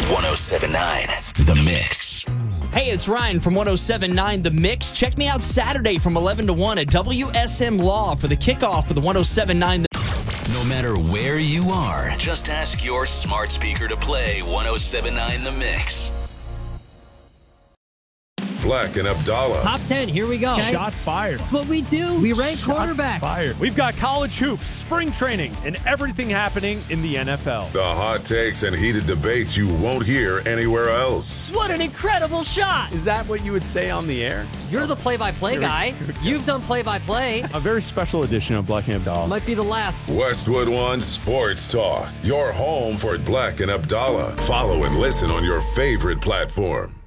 107.9 The Mix. Hey, it's Ryan from 107.9 The Mix. Check me out Saturday from 11 to 1 at WSM Law for the kickoff of the 107.9 No matter where you are, just ask your smart speaker to play 107.9 The Mix. Black and Abdallah. Top 10, here we go. Okay. Shots fired. That's what we do. We rank quarterbacks. Fired. We've got college hoops, spring training, and everything happening in the NFL. The hot takes and heated debates you won't hear anywhere else. What an incredible shot. Is that what you would say on the air? You're the play-by-play guy. You've done play-by-play. A very special edition of Black and Abdallah. Might be the last. Westwood One Sports Talk. Your home for Black and Abdallah. Follow and listen on your favorite platform.